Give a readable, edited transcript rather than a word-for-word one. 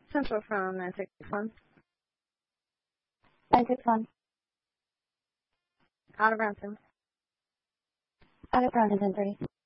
Central from 961. 961. Out of Brampton. Out of Brampton 1030.